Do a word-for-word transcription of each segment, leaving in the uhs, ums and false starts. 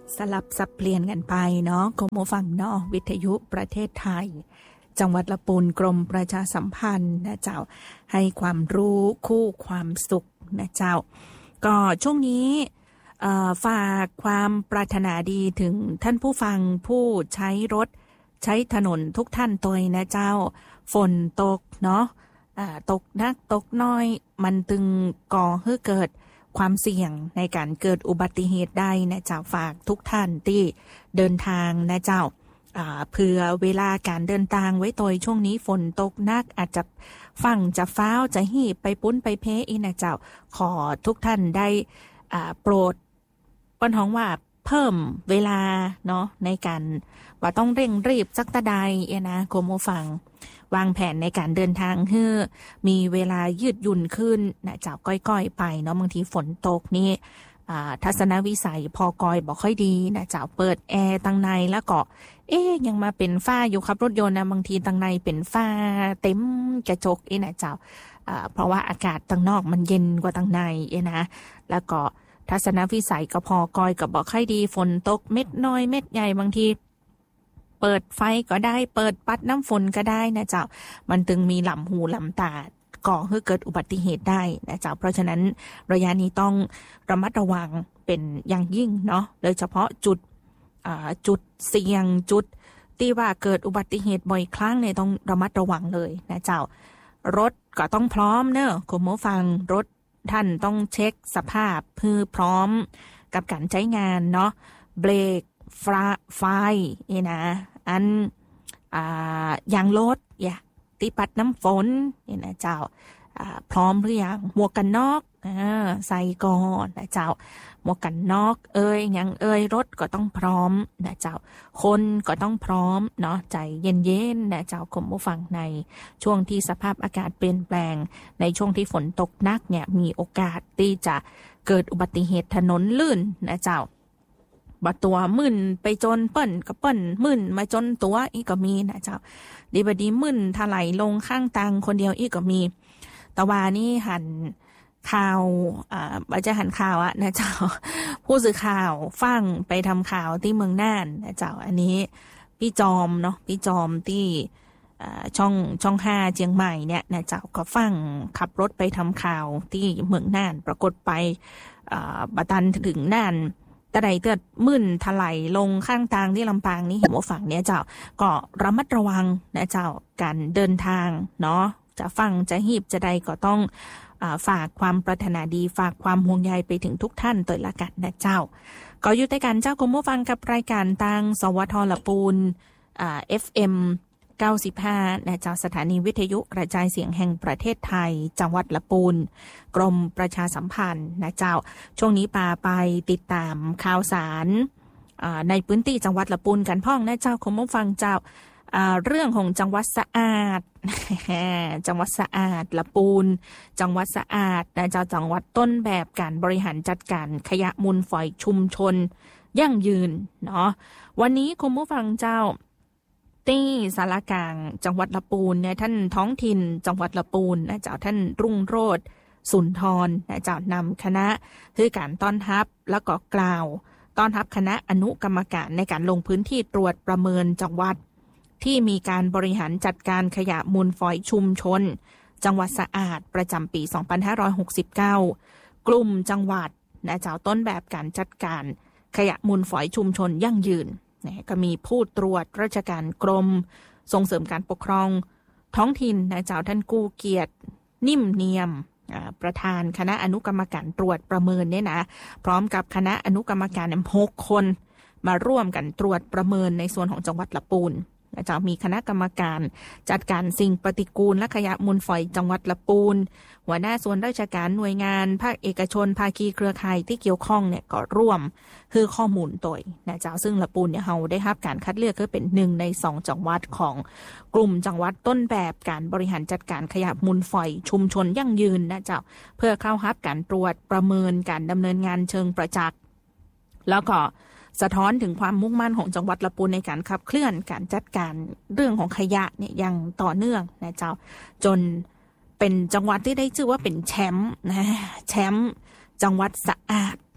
สลับสับเปลี่ยนกันไปเนาะกรมฟังเนาะวิทยุประเทศไทยจังหวัดละปูนกรมประชาสัมพันธ์นะเจ้าให้ความรู้คู่ความสุขนะเจ้าก็ช่วงนี้ฝากความปรารถนาดีถึงท่านผู้ฟังผู้ใช้รถใช้ถนนทุกท่านตัวนะเจ้าฝนตกเนาะตกนักตกน้อยมันตึงก่อให้เกิดความเสี่ยงในการเกิดอุบัติเหตุได้นะเจ้าฝากทุกท่านที่เดินทางนะเจ้าเผื่อเวลาการเดินทางไว้ตัวช่วงนี้ฝนตกนักอาจจะฟังจะฟ้าวจะหีบไปปุ้นไปเพอีนะเจ้าขอทุกท่านได้โปรดป้อนท้องว่าเพิ่มเวลาเนาะในการว่าต้องเร่งรีบสักตะใดเอนะโกโมฟังวางแผนในการเดินทางเพื่อมีเวลายืดหยุ่นขึ้นนะเจ้าก้อยๆไปเนาะบางทีฝนตกนี่ทัศนวิสัยพอกอยบอกค่อยดีนะเจ้าเปิดแอร์ตั้งในแล้วก็เอ๊ยยังมาเป็นฝ้าอยู่ครับรถยนต์นะบางทีตั้งในเป็นฝ้าเต็มกระจกเอ๊ะนะเจ้าเพราะว่าอากาศตั้งนอกมันเย็นกว่าตั้งในเอ๊ะนะแล้วก็ทัศนวิสัยก็พอกอยกับบอกค่อยดีฝนตกเม็ดน้อยเม็ดใหญ่บางทีเปิดไฟก็ได้เปิดปัดน้ำฝนก็ได้นะเจ้ามันตึงมีลำหูลำตาก่อให้เกิดอุบัติเหตุได้นะเจ้าเพราะฉะนั้นระยะนี้ต้องระมัดระวังเป็นอย่างยิ่งเนาะโดยเฉพาะจุดจุดเสี่ยงจุดที่ว่าเกิดอุบัติเหตุบ่อยครั้งเนี่ยต้องระมัดระวังเลยนะเจ้ารถก็ต้องพร้อมเนอะคุณผู้ฟังรถท่านต้องเช็คสภาพเพื่อพร้อมกับการใช้งานเนาะเบรกฟ้าไฟเอนะอันอ่ายางรถอย่าติปัดน้ำฝนเอนะเจ้าพร้อมหรือยังหมวกกันน็อกใส่ก่อนนะเจ้าหมวกกันน็อกเอ้ยยังเอ้ยรถก็ต้องพร้อมนะเจ้าคนก็ต้องพร้อมเนาะใจเย็นๆนะเจ้าคุณผู้ฟังในช่วงที่สภาพอากาศเปลี่ยนแปลงในช่วงที่ฝนตกหนักเนี่ยมีโอกาสที่จะเกิดอุบัติเหตุถนนลื่นนะเจ้าบัดตัวมึนไปจนเปิ้นก็เปิ้นมึนมาจนตัวอีกก็มีนะเจ้าดีบดีมึนถลายลงข้างทางคนเดียวอีกก็มีตะวานี่หันข่าวอ่าอาจจะหันข่าวอะนะเจ้าผู้สื่อข่าวฟังไปทำข่าวที่เมืองน่านนะเจ้าอันนี้พี่จอมเนาะพี่จอมที่ช่องช่องห้าเชียงใหม่เนี่ยนะเจ้าก็ฟังขับรถไปทำข่าวที่เมืองน่านปรากฏไปบัตันถึงน่านตะไดเตือดมึนถลายลงข้างทางที่ลำปางนี่เห็นว่าฝั่งเนี้ยเจ้าก็ระมัดระวังนะเจ้าการเดินทางเนาะจะฟังจะหีบจะใดก็ต้องฝากความปรารถนาดีฝากความห่วงใยไปถึงทุกท่านตัวละกันนะเจ้าก็อยู่ในการเจ้าคุณผู้ฟังกับรายการทางสวทละปูนอ่า เอฟ เอ็ม เก้าสิบห้านะเจ้าสถานีวิทยุกระจายเสียงแห่งประเทศไทยจังหวัดละปูนกรมประชาสัมพันธ์นะเจ้าช่วงนี้ปาไปติดตามข่าวสารในพื้นที่จังหวัดละปูนกันพ่องนะเจ้าคุณผู้ฟังเจ้าเรื่องของจังหวัดสะอาด จังหวัดสะอาดละปูนจังหวัดสะอาดนะเจ้าจังหวัดต้นแบบการบริหารจัดการขยะมูลฝอยชุมชนยั่งยืนเนาะวันนี้คุณผู้ฟังเจ้าที่สารกลางจังหวัดละปูนเนี่ยท่านท้องถิ่นจังหวัดละปูนนะเจ้าท่านรุ่งโรจน์สุนทรนะเจ้านำคณะคือการต้อนรับแล้วก็กล่าวต้อนรับคณะอนุกรรมการในการลงพื้นที่ตรวจประเมินจังหวัดที่มีการบริหารจัดการขยะมูลฝอยชุมชนจังหวัดสะอาดประจำปีสองพันห้าร้อยหกสิบเก้ากลุ่มจังหวัดนะเจ้าต้นแบบการจัดการขยะมูลฝอยชุมชนยั่งยืนนะก็มีผู้ตรวจราชการกรมส่งเสริมการปกครองท้องถิ่นนะเจ้าท่านกู้เกียรตินิ่มเนียมประธานคณะอนุกรรมการตรวจประเมินเนี่ยนะพร้อมกับคณะอนุกรรมการหกคนมาร่วมกันตรวจประเมินในส่วนของจังหวัดละปูนจะมีคณะกรรมการจัดการสิ่งปฏิกูลและขยะมูลฝอยจังหวัดละปูนหัวหน้าส่วนราชการหน่วยงานภาคเอกชนภาคีเครือข่ายที่เกี่ยวข้องเนี่ยก็ร่วมคือข้อมูลโดยนะเจ้าซึ่งละปูนเนี่ยเราได้รับการคัดเลือกก็เป็นหนึ่งในสองจังหวัดของกลุ่มจังหวัดต้นแบบการบริหารจัดการขยะมูลฝอยชุมชนยั่งยืนนะเจ้าเพื่อเข้ารับการตรวจประเมินการดำเนินงานเชิงประจักษ์แล้วก็สะท้อนถึงความมุ่งมั่นของจังหวัดละปูนในการขับเคลื่อนการจัดการเรื่องของขยะเนี่ยอย่างต่อเนื่องนะเจ้าจนเป็นจังหวัดที่ได้ชื่อว่าเป็นแชมป์นะแชมป์จังหวัดสะอาด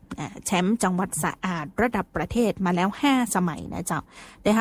แชมป์จังหวัดสะอาดระดับประเทศมาแล้วห้าสมัยนะเจ้าได้